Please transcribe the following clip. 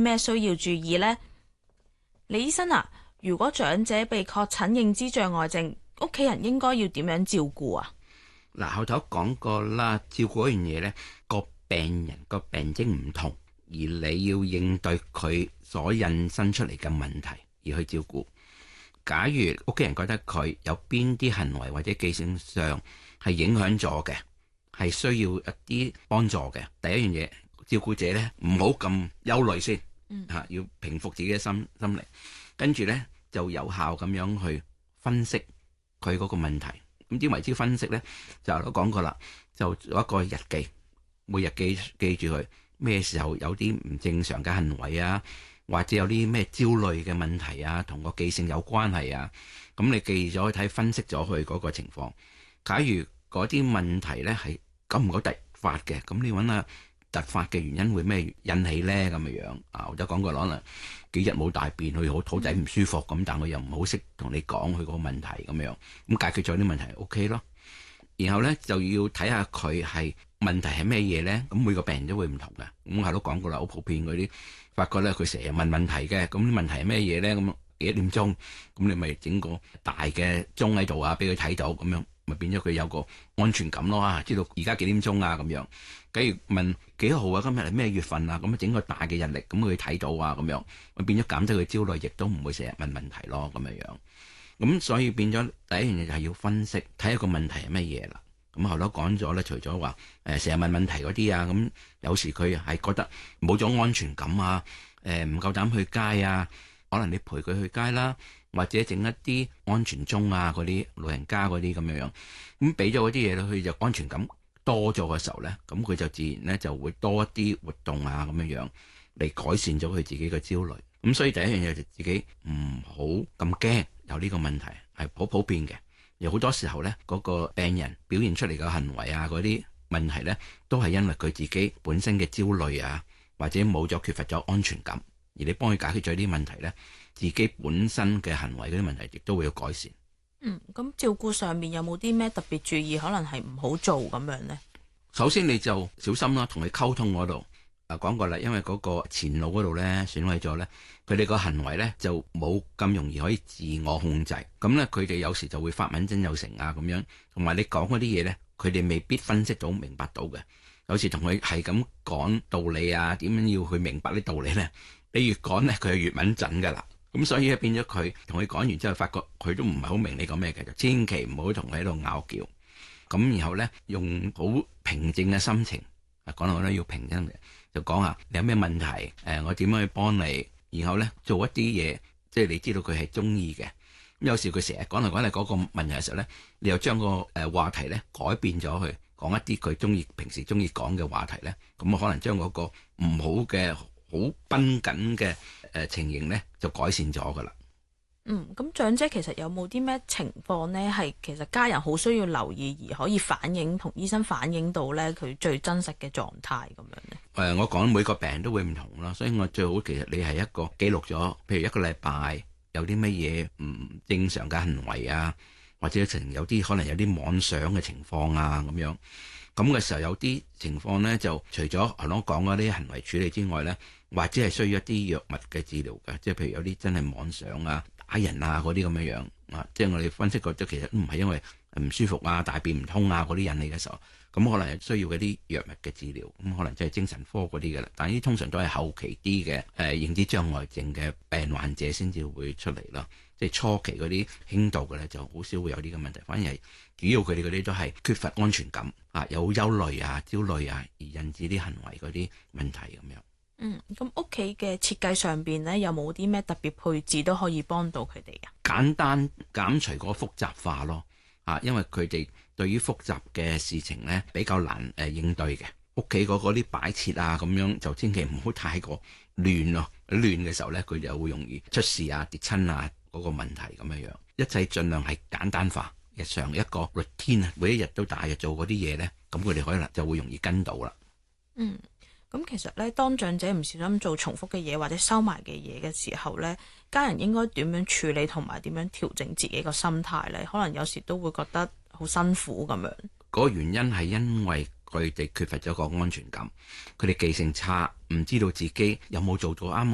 咩需要注意呢？李醫生啊，如果長者被確診認知障礙症，屋企人應該要點樣照顧啊？ 嗱，後頭講過啦，照顧嗰樣嘢呢，個病人個病徵唔同，而你要應對佢所引申出嚟嘅問題而去照顧。假如屋企人覺得佢有邊啲行為或者記性上係影響咗嘅，係需要一啲幫助嘅，第一樣嘢，照顧者呢唔好咁憂慮先，要平復自己嘅心靈，跟住呢就有效咁樣去分析佢嗰個問題。咁點為之分析呢？就都講過啦，就做一個日記，每日記住佢咩時候有啲唔正常嘅行為啊，或者有啲咩焦慮嘅問題啊，同個記性有關係啊。咁你記咗去睇，分析咗佢嗰個情況。假如嗰啲問題呢係久唔久突發嘅，咁你揾下突發嘅原因會咩引起呢？咁嘅樣啊，我都講過可能幾日冇大便，佢好肚仔唔舒服咁，但我又唔好識同你講佢個問題咁樣，咁解決咗啲問題 OK 咯。然後呢就要睇下佢係問題係咩嘢呢？咁每個病人都會唔同嘅，咁係都講過啦，好普遍嗰啲發覺呢，佢成日問問題嘅，咁啲問題係咩嘢呢？咁幾點鐘，咁你咪整個大嘅鐘喺度啊，俾佢睇到咁樣。咪變咗佢有個安全感咯啊！知道而家幾點鐘啊咁樣，假如問幾號啊，今日係咩月份啊，咁整個大嘅日曆咁佢睇到啊咁樣，咪變咗減低佢焦慮，亦都唔會成日問問題咯咁樣樣。咁所以變咗第一樣嘢就係要分析睇一個問題係乜嘢啦。咁後頭講咗咧，除咗話成日問問題嗰啲啊，咁有時佢係覺得冇咗安全感啊，唔夠膽去街啊，可能你陪佢去街啦。或者整一啲安全鐘啊，嗰啲老人家嗰啲咁樣樣，咁俾咗嗰啲嘢咧，佢就安全感多咗嘅時候咧，咁佢就自然咧就會多一啲活動啊咁樣樣嚟改善咗佢自己嘅焦慮。咁所以第一樣嘢就自己唔好咁驚有呢個問題，係好普遍嘅。有好多時候咧，嗰個病人表現出嚟嘅行為啊，嗰啲問題咧，都係因為佢自己本身嘅焦慮啊，或者冇咗缺乏咗安全感，而你幫佢解決咗啲問題咧，自己本身嘅行為嗰啲問題亦都會有改善。 咁照顧上面有冇啲咩特別注意，可能係唔好做咁樣呢？ 首先你就小心啦，同佢溝通嗰度講過啦，因為嗰個前腦嗰度咧損毀咗咧，佢哋個行為咧就冇咁容易可以自我控制。咁咧佢哋有時就會發問真有成啊咁樣，同埋你講嗰啲嘢咧，佢哋未必分析到明白到嘅。有時同佢係咁講道理啊，點樣要去明白啲道理咧？你越講咧，佢係越穩陣噶啦。咁所以咧變咗佢同佢講完之後，發覺佢都唔係好明你講咩嘅，就千祈唔好同佢喺度拗撬。咁然後咧用好平靜嘅心情，講到咧要平靜嘅，就講下你有咩問題，我點樣去幫你。然後咧做一啲嘢，即係你知道佢係中意嘅。咁有時佢成日講嚟講嚟嗰個問題嘅時候咧，你又將個話題咧改變咗去講一啲佢平時中意講嘅話題咧，咁可能將嗰個唔好嘅好繃緊嘅情形咧就改善咗噶啦。 咁長者其實有冇啲咩情況呢？係其實家人好需要留意，而可以同醫生反映到咧佢最真實嘅狀態咁樣呢？ 我講每個病人都會唔同啦，所以我最好其實你係一個記錄咗，譬如一個禮拜有啲乜嘢唔正常嘅行為啊，或者有啲可能有啲妄想嘅情況啊咁樣。咁嘅時候有啲情況咧，就除咗頭先講嗰啲行為處理之外咧，或者係需要一啲藥物嘅治療嘅，即係譬如有啲真係妄想啊、打人啊嗰啲咁樣樣啊，即係我哋分析過，即其實都唔係因為唔舒服啊、大便唔通啊嗰啲引起嘅時候，咁可能係需要嗰啲藥物嘅治療，咁可能即係精神科嗰啲嘅啦。但係呢通常都係後期啲嘅認知障礙症嘅病患者先至會出嚟咯。即係初期嗰啲輕度嘅咧，就好少會有呢個問題，反而係主要佢哋嗰啲都係缺乏安全感啊，有憂慮啊、焦慮啊，而引致啲行為嗰啲問題咁樣。 咁屋企嘅設計上邊咧，有冇啲咩特別配置都可以幫到佢哋啊？ 簡單減除個複雜化咯，因為佢哋對於複雜嘅事情咧比較難應對嘅。屋企嗰啲擺設啊咁樣就千祈唔好太過亂咯，亂嘅時候咧佢就會容易出事啊、跌親啊嗰個問題咁樣樣。一切盡量係簡單化，日常一個 routine 啊，每一日都大約做嗰啲嘢咧，咁佢哋可能就會容易跟到啦。 咁其實咧，當長者唔小心做重複嘅嘢或者收埋嘅嘢嘅時候咧，家人應該點樣處理同埋點樣調整自己個心態咧？可能有時都會覺得好辛苦咁樣。 嗰個原因係因為佢哋缺乏咗個安全感，佢哋記性差，唔知道自己有冇做到啱